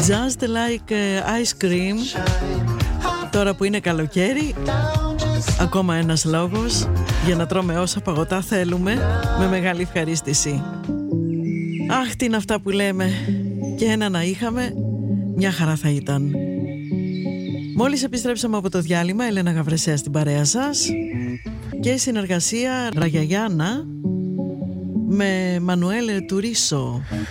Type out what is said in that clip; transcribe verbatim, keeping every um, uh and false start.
Just like ice cream. Τώρα που είναι καλοκαίρι, ακόμα ένας λόγος για να τρώμε όσα παγωτά θέλουμε με μεγάλη ευχαρίστηση. Αχ, τι είναι αυτά που λέμε. Και ένα να είχαμε, μια χαρά θα ήταν. Μόλις επιστρέψαμε από το διάλειμμα, Έλενα Γαβρεσέα στην παρέα σας και συνεργασία Ραγιαγιάννα με Μανουέλ Τουρίσο.